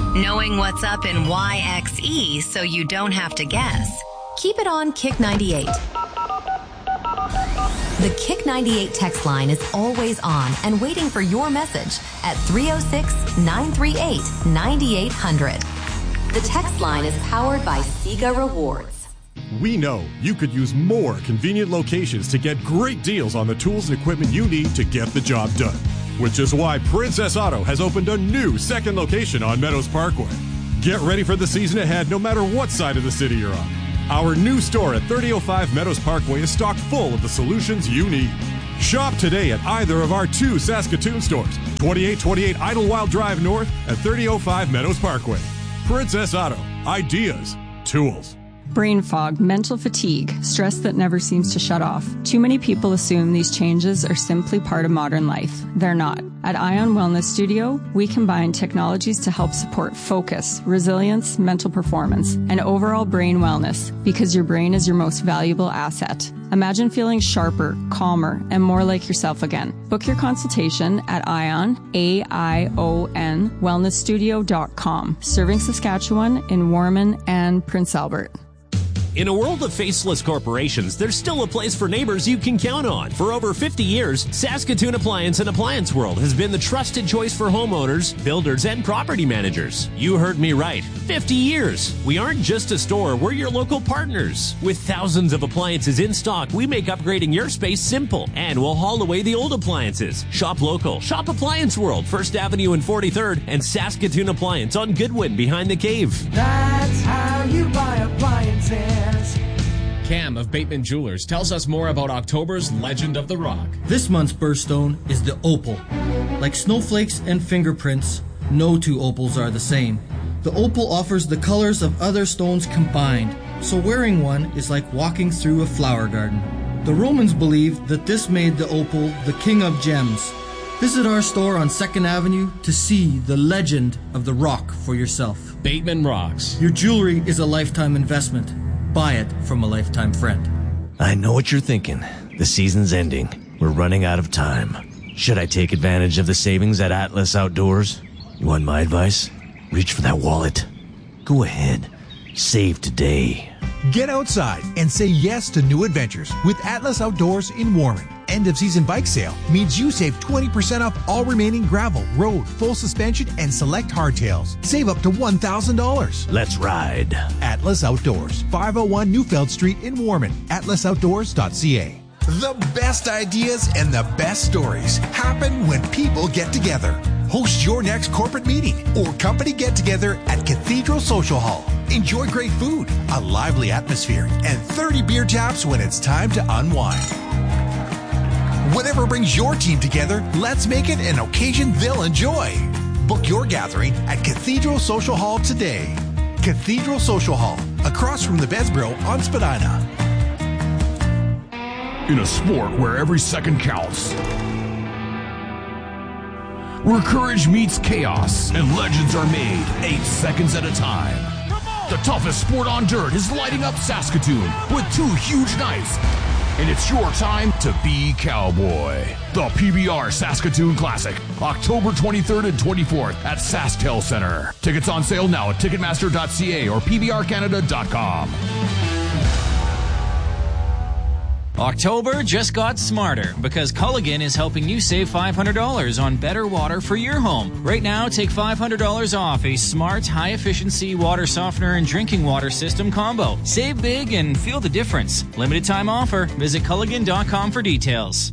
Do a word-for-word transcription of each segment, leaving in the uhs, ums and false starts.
Knowing what's up in Y X E so you don't have to guess. Keep it on Kick ninety-eight. The Kick ninety-eight text line is always on and waiting for your message at three oh six, nine three eight, nine eight hundred. The text line is powered by Sega Rewards. We know you could use more convenient locations to get great deals on the tools and equipment you need to get the job done. Which is why Princess Auto has opened a new second location on Meadows Parkway. Get ready for the season ahead no matter what side of the city you're on. Our new store at thirty oh five Meadows Parkway is stocked full of the solutions you need. Shop today at either of our two Saskatoon stores, twenty-eight twenty-eight Idlewild Drive North and thirty oh five Meadows Parkway. Princess Auto. Ideas. Tools. Brain fog, mental fatigue, stress that never seems to shut off. Too many people assume these changes are simply part of modern life. They're not. At Ion Wellness Studio, we combine technologies to help support focus, resilience, mental performance, and overall brain wellness, because your brain is your most valuable asset. Imagine feeling sharper, calmer, and more like yourself again. Book your consultation at Ion, A I O N, wellness studio dot com, serving Saskatchewan in Warman and Prince Albert. In a world of faceless corporations, there's still a place for neighbors you can count on. For over fifty years, Saskatoon Appliance and Appliance World has been the trusted choice for homeowners, builders, and property managers. You heard me right. fifty years. We aren't just a store, we're your local partners. With thousands of appliances in stock, we make upgrading your space simple, and we'll haul away the old appliances. Shop local. Shop Appliance World, First Avenue and forty-third, and Saskatoon Appliance on Goodwin behind the Cave. That's how you buy appliances. Cam of Bateman Jewelers tells us more about October's Legend of the Rock. This month's birthstone is the opal. Like snowflakes and fingerprints, no two opals are the same. The opal offers the colors of other stones combined, so wearing one is like walking through a flower garden. The Romans believed that this made the opal the king of gems. Visit our store on second Avenue to see the legend of the rock for yourself. Bateman Rocks. Your jewelry is a lifetime investment. Buy it from a lifetime friend. I know what you're thinking. The season's ending. We're running out of time. Should I take advantage of the savings at Atlas Outdoors? You want my advice? Reach for that wallet. Go ahead. Save today. Get outside and say yes to new adventures with Atlas Outdoors in Warman. End of season bike sale means you save twenty percent off all remaining gravel, road, full suspension, and select hardtails. Save up to one thousand dollars. Let's ride. Atlas Outdoors, five oh one Newfield Street in Warman. atlas outdoors dot c a. The best ideas and the best stories happen when people get together. Host your next corporate meeting or company get-together at Cathedral Social Hall. Enjoy great food, a lively atmosphere, and thirty beer taps when it's time to unwind. Whatever brings your team together, let's make it an occasion they'll enjoy. Book your gathering at Cathedral Social Hall today. Cathedral Social Hall, across from the Besbro on Spadina. In a sport where every second counts, where courage meets chaos and legends are made eight seconds at a time, the toughest sport on dirt is lighting up Saskatoon with two huge nights. And it's your time to be cowboy. The P B R Saskatoon Classic, October twenty-third and twenty-fourth at SaskTel Center. Tickets on sale now at ticketmaster dot c a or p b r canada dot com. October just got smarter because Culligan is helping you save five hundred dollars on better water for your home. Right now, take five hundred dollars off a smart, high-efficiency water softener and drinking water system combo. Save big and feel the difference. Limited time offer. Visit culligan dot com for details.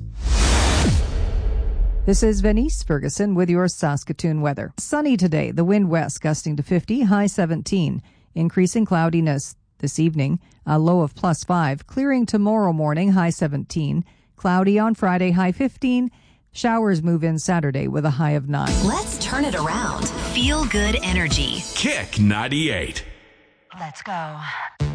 This is Venice Ferguson with your Saskatoon weather. Sunny today, the wind west gusting to fifty, high seventeen. Increasing cloudiness this evening, a low of plus five. Clearing tomorrow morning, high seventeen. Cloudy on Friday, high fifteen. Showers move in Saturday with a high of nine. Let's turn it around. Feel good energy. Kick ninety-eight. Let's go.